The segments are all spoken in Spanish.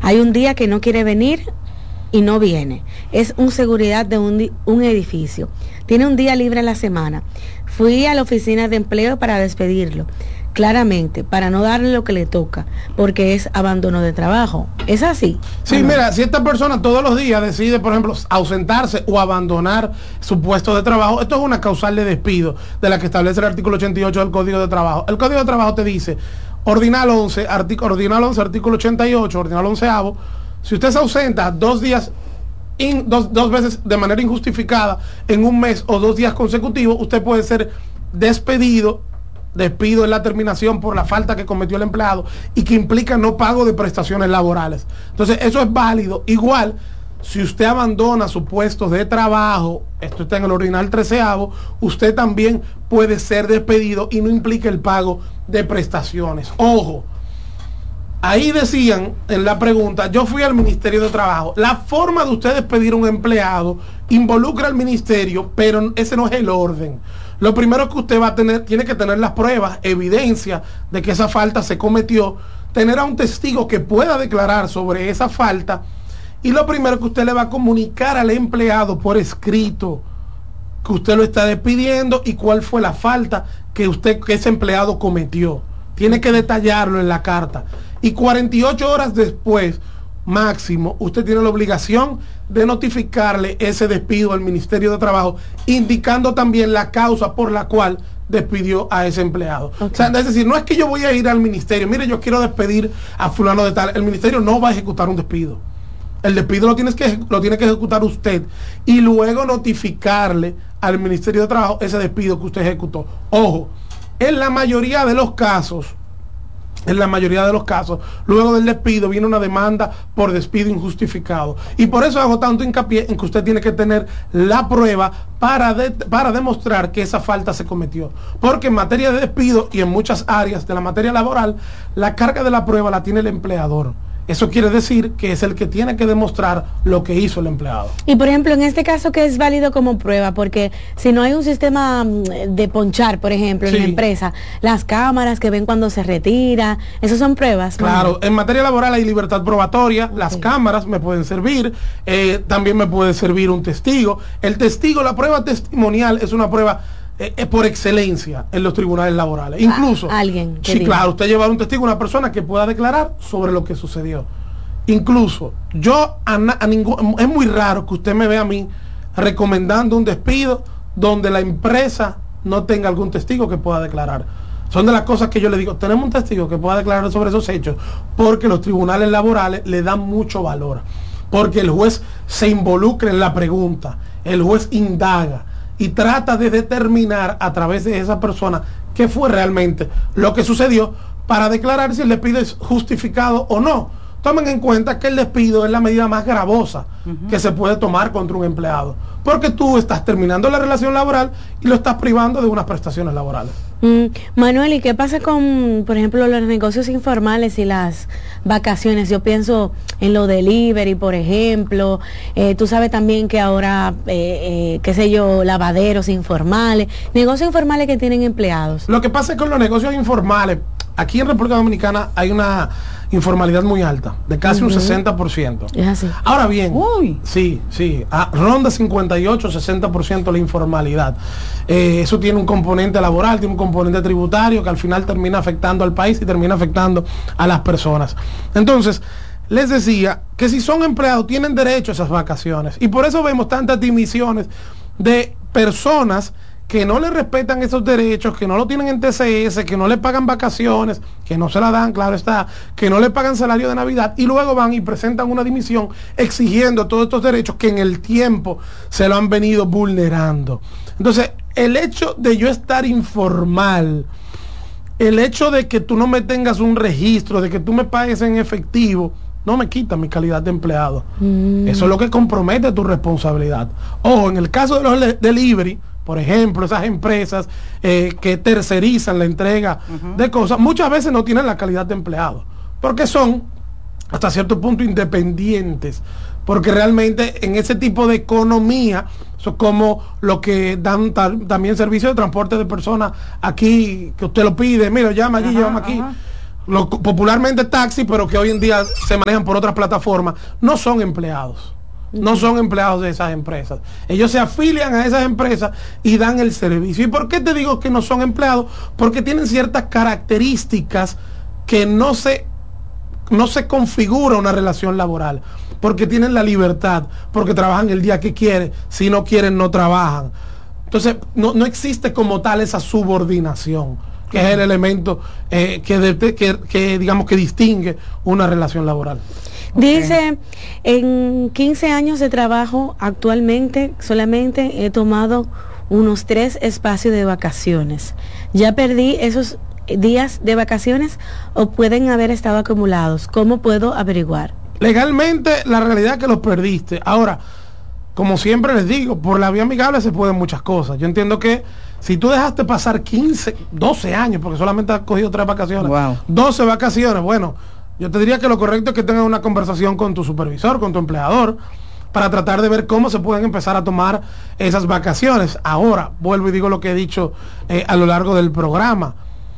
Hay un día que no quiere venir y no viene. Es un seguridad de un edificio. Tiene un día libre a la semana. Fui a la oficina de empleo para despedirlo, claramente, para no darle lo que le toca, porque es abandono de trabajo. ¿Es así? Sí, mira, si esta persona todos los días decide, por ejemplo, ausentarse o abandonar su puesto de trabajo, esto es una causal de despido de la que establece el artículo 88 del Código de Trabajo. El Código de Trabajo te dice, ordinal 11, artículo 88, ordinal 11avo, si usted se ausenta 2 días, dos veces de manera injustificada en un mes o 2 días consecutivos, usted puede ser despedido. Despido es la terminación por la falta que cometió el empleado y que implica no pago de prestaciones laborales. Entonces, eso es válido. Igual, si usted abandona su puesto de trabajo, esto está en el ordinal 13avo, usted también puede ser despedido y no implica el pago de prestaciones. Ojo, ahí decían en la pregunta, yo fui al Ministerio de Trabajo. La forma de usted despedir a un empleado involucra al ministerio, pero ese no es el orden. Lo primero que usted va a tener, tiene que tener las pruebas, evidencia de que esa falta se cometió, tener a un testigo que pueda declarar sobre esa falta, y lo primero que usted le va a comunicar al empleado por escrito, que usted lo está despidiendo y cuál fue la falta que ese empleado cometió. Tiene que detallarlo en la carta. Y 48 horas después, máximo, usted tiene la obligación de notificarle ese despido al Ministerio de Trabajo, indicando también la causa por la cual despidió a ese empleado. Okay. O sea, es decir, no es que yo voy a ir al ministerio, mire, yo quiero despedir a fulano de tal. El ministerio no va a ejecutar un despido. El despido lo tiene que ejecutar usted y luego notificarle al Ministerio de Trabajo ese despido que usted ejecutó. Ojo, en la mayoría de los casos, luego del despido viene una demanda por despido injustificado. Y por eso hago tanto hincapié en que usted tiene que tener la prueba para demostrar que esa falta se cometió. Porque en materia de despido y en muchas áreas de la materia laboral, la carga de la prueba la tiene el empleador. Eso quiere decir que es el que tiene que demostrar lo que hizo el empleado. Y por ejemplo, en este caso, ¿qué es válido como prueba? Porque si no hay un sistema de ponchar, por ejemplo, en la empresa, las cámaras que ven cuando se retira, ¿esas son pruebas? Claro, en materia laboral hay libertad probatoria, las cámaras me pueden servir, también me puede servir un testigo. El testigo, la prueba testimonial es una prueba por excelencia en los tribunales laborales. Incluso, alguien sí, claro, usted lleva un testigo, una persona que pueda declarar sobre lo que sucedió. Incluso, es muy raro que usted me vea a mí recomendando un despido donde la empresa no tenga algún testigo que pueda declarar. Son de las cosas que yo le digo, tenemos un testigo que pueda declarar sobre esos hechos, porque los tribunales laborales le dan mucho valor, porque el juez se involucra en la pregunta, el juez indaga y trata de determinar a través de esa persona qué fue realmente lo que sucedió para declarar si el despido es justificado o no. Tomen en cuenta que el despido es la medida más gravosa que se puede tomar contra un empleado, porque tú estás terminando la relación laboral y lo estás privando de unas prestaciones laborales. Manuel, ¿y qué pasa con, por ejemplo, los negocios informales y las vacaciones? Yo pienso en lo delivery, por ejemplo. Tú sabes también que ahora, qué sé yo, lavaderos informales, negocios informales que tienen empleados. Lo que pasa es que con los negocios informales, aquí en República Dominicana hay una informalidad muy alta, de casi un 60%. Es así. Ahora bien, sí, ronda 58-60% la informalidad. Eso tiene un componente laboral, tiene un componente tributario que al final termina afectando al país y termina afectando a las personas. Entonces, les decía que si son empleados tienen derecho a esas vacaciones, y por eso vemos tantas dimisiones de personas que no le respetan esos derechos, que no lo tienen en TCS, que no le pagan vacaciones, que no se la dan, claro está, que no le pagan salario de Navidad, y luego van y presentan una dimisión exigiendo todos estos derechos que en el tiempo se lo han venido vulnerando. Entonces, el hecho de yo estar informal, el hecho de que tú no me tengas un registro, de que tú me pagues en efectivo, no me quita mi calidad de empleado. Eso es lo que compromete tu responsabilidad. Ojo, en el caso de los delivery, por ejemplo, esas empresas que tercerizan la entrega de cosas, muchas veces no tienen la calidad de empleado, porque son hasta cierto punto independientes, porque realmente en ese tipo de economía, eso es como lo que dan también servicios de transporte de personas aquí, que usted lo pide, mira, llama allí, llama aquí. popularmente taxi, pero que hoy en día se manejan por otras plataformas, no son empleados. No son empleados de esas empresas. Ellos se afilian a esas empresas y dan el servicio. ¿Y por qué te digo que no son empleados? Porque tienen ciertas características que no se configura una relación laboral. Porque tienen la libertad, porque trabajan el día que quieren. Si no quieren, no trabajan. Entonces, no existe como tal esa subordinación, que es el elemento que digamos que distingue una relación laboral. Dice, en 15 años de trabajo actualmente solamente he tomado unos 3 espacios de vacaciones. ¿Ya perdí esos días de vacaciones o pueden haber estado acumulados? ¿Cómo puedo averiguar? Legalmente la realidad es que los perdiste. Ahora, como siempre les digo, por la vía amigable se pueden muchas cosas. Yo entiendo que si tú dejaste pasar 12 años, porque solamente has cogido 3 vacaciones, 12 vacaciones, bueno, yo te diría que lo correcto es que tengas una conversación con tu supervisor, con tu empleador, para tratar de ver cómo se pueden empezar a tomar esas vacaciones. Ahora, vuelvo y digo lo que he dicho a lo largo del programa.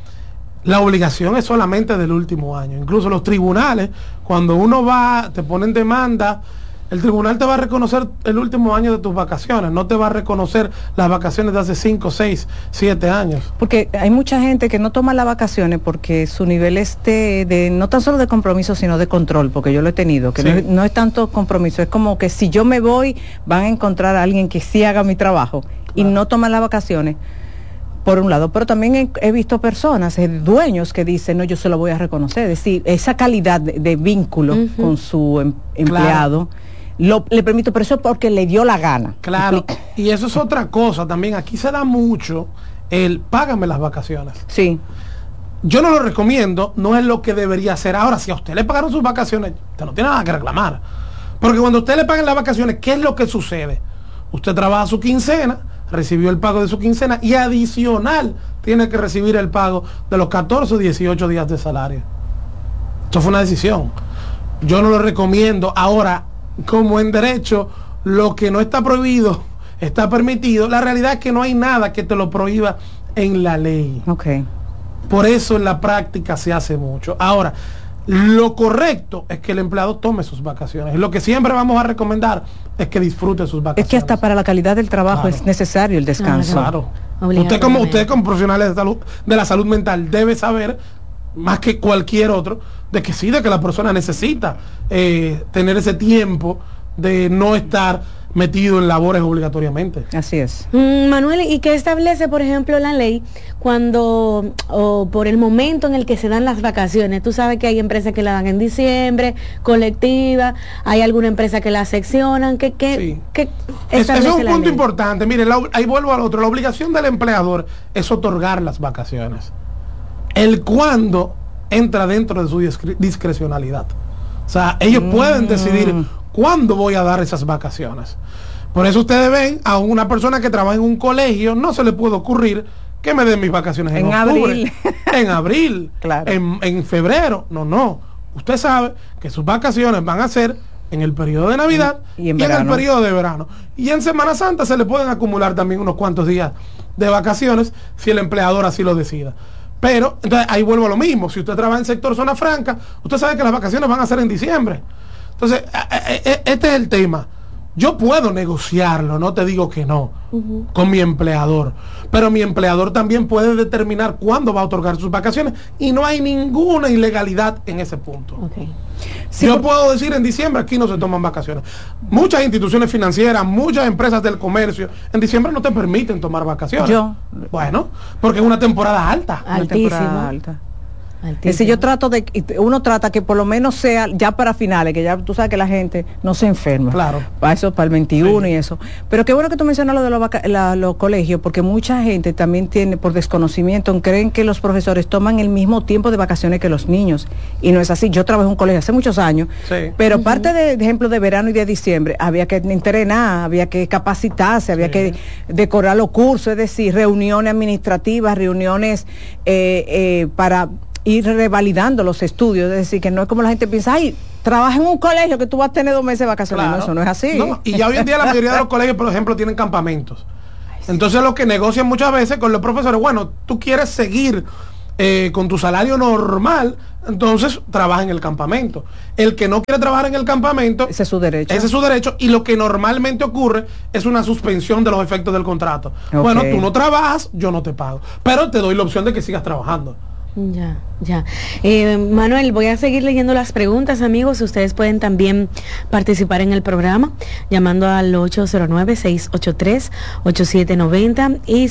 La obligación es solamente del último año. Incluso los tribunales, cuando uno va, te ponen demanda, el tribunal te va a reconocer el último año de tus vacaciones, no te va a reconocer las vacaciones de hace 5, 6, 7 años. Porque hay mucha gente que no toma las vacaciones porque su nivel es no tan solo de compromiso, sino de control, porque yo lo he tenido, que sí. no es tanto compromiso, es como que si yo me voy, van a encontrar a alguien que sí haga mi trabajo, claro, y no toman las vacaciones. Por un lado, pero también he visto personas, dueños que dicen, no, yo se lo voy a reconocer, es decir, esa calidad de vínculo con su empleado, le permito, pero eso porque le dio la gana. Claro, y eso es otra cosa también, aquí se da mucho el págame las vacaciones. Sí. Yo no lo recomiendo, no es lo que debería hacer. Ahora, si a usted le pagaron sus vacaciones, usted no tiene nada que reclamar, porque cuando a usted le pagan las vacaciones, ¿qué es lo que sucede? Usted trabaja su quincena, recibió el pago de su quincena y adicional tiene que recibir el pago de los 14 o 18 días de salario. Esto fue una decisión. Yo no lo recomiendo. Ahora, como en derecho, lo que no está prohibido está permitido. La realidad es que no hay nada que te lo prohíba en la ley. Okay. Por eso en la práctica se hace mucho. Ahora, lo correcto es que el empleado tome sus vacaciones. Lo que siempre vamos a recomendar es que disfrute sus vacaciones. Es que hasta para la calidad del trabajo, claro, es necesario el descanso. Claro. Usted como profesional de la salud mental debe saber, más que cualquier otro, de que sí, de que la persona necesita tener ese tiempo de no estar metido en labores obligatoriamente. Así es. Manuel, ¿y qué establece, por ejemplo, la ley cuando, o por el momento en el que se dan las vacaciones? Tú sabes que hay empresas que la dan en diciembre, colectiva, hay alguna empresa que la seccionan, sí. Eso es un punto importante. Mire, ahí vuelvo al otro. La obligación del empleador es otorgar las vacaciones. El cuándo entra dentro de su discrecionalidad. O sea, ellos pueden decidir cuándo voy a dar esas vacaciones. Por eso ustedes ven a una persona que trabaja en un colegio, no se le puede ocurrir que me den mis vacaciones en octubre, abril. En abril, claro, en febrero. No. Usted sabe que sus vacaciones van a ser en el periodo de Navidad y en el periodo de verano. Y en Semana Santa se le pueden acumular también unos cuantos días de vacaciones si el empleador así lo decida. Pero, entonces ahí vuelvo a lo mismo. Si usted trabaja en sector zona franca, usted sabe que las vacaciones van a ser en diciembre. Entonces, este es el tema. Yo puedo negociarlo, no te digo que no, con mi empleador, pero mi empleador también puede determinar cuándo va a otorgar sus vacaciones y no hay ninguna ilegalidad en ese punto. Sí, yo puedo decir en diciembre aquí no se toman vacaciones. Muchas instituciones financieras, muchas empresas del comercio, en diciembre no te permiten tomar vacaciones. Bueno, porque es una temporada alta. Una temporada alta. Es decir, uno trata que por lo menos sea ya para finales, que ya tú sabes que la gente no se enferma. Claro. Para eso, para el 21 y eso. Pero qué bueno que tú mencionas lo de los colegios, porque mucha gente también tiene, por desconocimiento, creen que los profesores toman el mismo tiempo de vacaciones que los niños. Y no es así. Yo trabajé en un colegio hace muchos años, pero parte de ejemplo de verano y de diciembre, había que entrenar, había que capacitarse, había que decorar los cursos, es decir, reuniones administrativas, reuniones para ir revalidando los estudios, es decir, que no es como la gente piensa, ay, trabaja en un colegio que tú vas a tener 2 meses de vacaciones. Claro. No, eso no es así. No, y ya hoy en día la mayoría de los colegios, por ejemplo, tienen campamentos. Entonces lo que negocian muchas veces con los profesores, bueno, tú quieres seguir con tu salario normal, entonces trabaja en el campamento. El que no quiere trabajar en el campamento, ese es su derecho. Ese es su derecho, y lo que normalmente ocurre es una suspensión de los efectos del contrato. Okay. Bueno, tú no trabajas, yo no te pago, pero te doy la opción de que sigas trabajando. Ya. Manuel, voy a seguir leyendo las preguntas, amigos. Ustedes pueden también participar en el programa llamando al 809-683-8790 y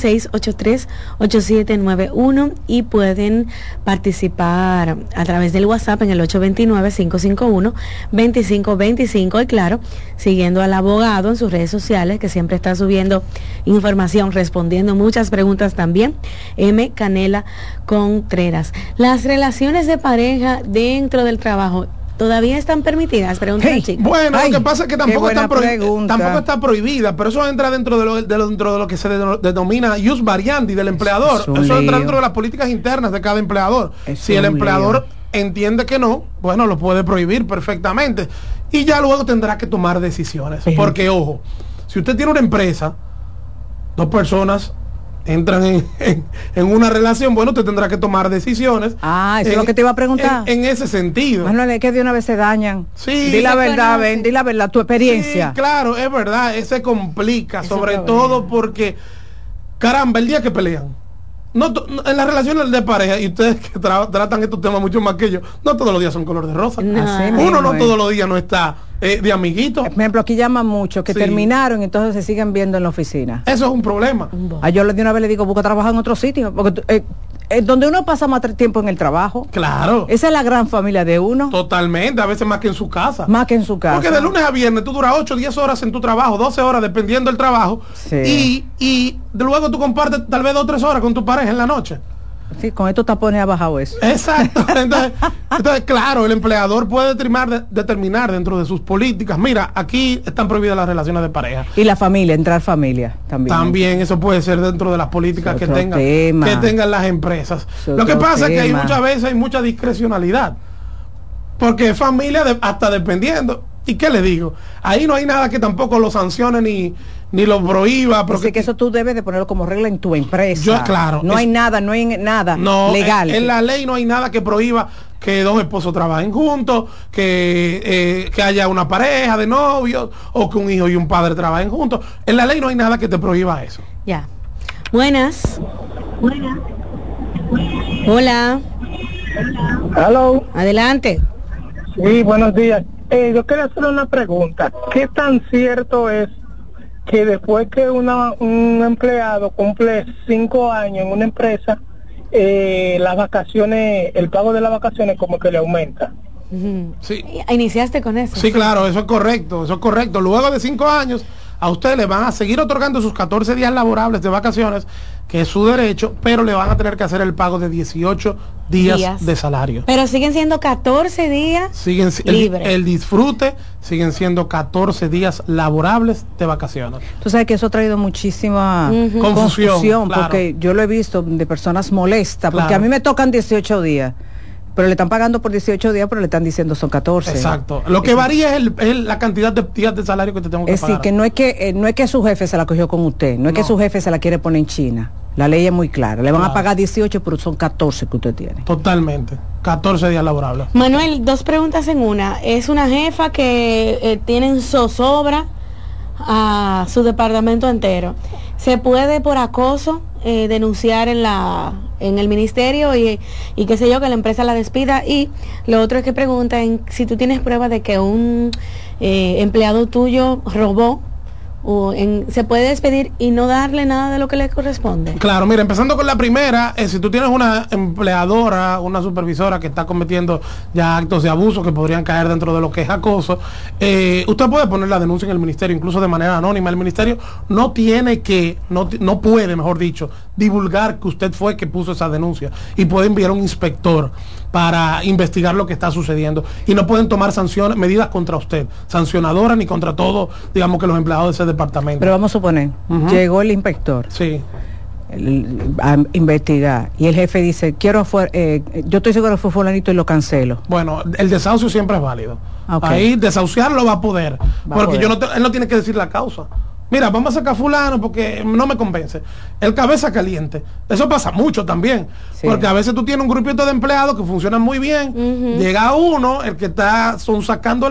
683-8791, y pueden participar a través del WhatsApp en el 829-551-2525, y claro, siguiendo al abogado en sus redes sociales, que siempre está subiendo información, respondiendo muchas preguntas también, M. Canela Contreras. Las relaciones de pareja dentro del trabajo ¿todavía están permitidas? Pregunta la chica. Bueno, lo que pasa es que tampoco está prohibida, pero eso entra dentro de lo que se denomina ius variandi del empleador. Eso entra dentro de las políticas internas de cada empleador. Si el empleador entiende que no, bueno, lo puede prohibir perfectamente. Y ya luego tendrá que tomar decisiones. Porque, ojo, si usted tiene una empresa, dos personas entran en una relación, bueno, usted tendrá que tomar decisiones. Eso es lo que te iba a preguntar. En ese sentido. Manuel, es que de una vez se dañan. Sí. Di la verdad, di la verdad, tu experiencia. Sí, claro, es verdad, se complica, sobre todo porque, caramba, el día que pelean, en las relaciones de pareja, y ustedes que tratan estos temas mucho más que yo, no todos los días son color de rosa. Uno no todos los días no está de amiguito. Por ejemplo, aquí llaman mucho que terminaron y entonces se siguen viendo en la oficina. Eso es un problema. Yo de una vez le digo, busca trabajar en otro sitio, porque donde uno pasa más tiempo en el trabajo. Claro. Esa es la gran familia de uno. Totalmente, a veces más que en su casa. Más que en su casa. Porque de lunes a viernes tú duras 8, 10 horas en tu trabajo, 12 horas dependiendo del trabajo. Sí. Y de luego tú compartes tal vez 2 o 3 horas con tu pareja en la noche. Sí, con estos tapones ha bajado eso. Exacto. Entonces, claro, el empleador puede determinar dentro de sus políticas. Mira, aquí están prohibidas las relaciones de pareja. Y la familia, entrar familia también. También eso puede ser dentro de las políticas que tengan las empresas. Lo que pasa es que hay muchas veces hay mucha discrecionalidad. Porque familia hasta dependiendo. ¿Y qué le digo? Ahí no hay nada que tampoco lo sancione ni lo prohíba. Así que eso tú debes de ponerlo como regla en tu empresa. Claro. No hay nada legal. En la ley no hay nada que prohíba que dos esposos trabajen juntos, que haya una pareja de novios, o que un hijo y un padre trabajen juntos. En la ley no hay nada que te prohíba eso. Ya. Buenas. Hola. Hello. Adelante. Sí, buenos días. Yo quería hacer una pregunta. ¿Qué tan cierto es que después que un empleado cumple 5 años en una empresa, las vacaciones, el pago de las vacaciones como que le aumenta? Sí. ¿Iniciaste con eso? Sí, claro, eso es correcto. Luego de 5 años, a usted le van a seguir otorgando sus 14 días laborables de vacaciones, que es su derecho, pero le van a tener que hacer el pago de 18 días de salario. Pero siguen siendo 14 días libres. El disfrute siguen siendo 14 días laborables de vacaciones. Tú sabes que eso ha traído muchísima confusión, claro. Porque yo lo he visto de personas molestas, porque a mí me tocan 18 días. Pero le están pagando por 18 días, pero le están diciendo son 14. Exacto. Lo que varía es la cantidad de días de salario que te tengo que pagar. Es decir, que no es que su jefe se la cogió con usted, no es que su jefe se la quiere poner en China. La ley es muy clara. Le van a pagar 18, pero son 14 que usted tiene. Totalmente. 14 días laborables. Manuel, 2 preguntas en una. Es una jefa que tiene en zozobra a su departamento entero. ¿Se puede por acoso denunciar en el ministerio y qué sé yo, que la empresa la despida? Y lo otro es que preguntan si tú tienes pruebas de que un empleado tuyo robó, se puede despedir y no darle nada de lo que le corresponde. Claro, mira, empezando con la primera, si tú tienes una empleadora, una supervisora que está cometiendo ya actos de abuso que podrían caer dentro de lo que es acoso, usted puede poner la denuncia en el ministerio, incluso de manera anónima. El ministerio no puede, mejor dicho, divulgar que usted fue que puso esa denuncia, y puede enviar un inspector para investigar lo que está sucediendo, y no pueden tomar medidas contra usted, sancionadoras, ni contra todo, digamos, que los empleados de ese departamento. Pero vamos a suponer, llegó el inspector, sí, a investigar, y el jefe dice, yo estoy seguro que fue fulanito y lo cancelo. Bueno, el desahucio siempre es válido. Ahí desahuciarlo va a poder, porque él no tiene que decir la causa. mira, vamos a sacar a fulano porque no me convence. El cabeza caliente. Eso pasa mucho también. Sí. Porque a veces tú tienes un grupito de empleados que funcionan muy bien. Llega uno, el que está sacando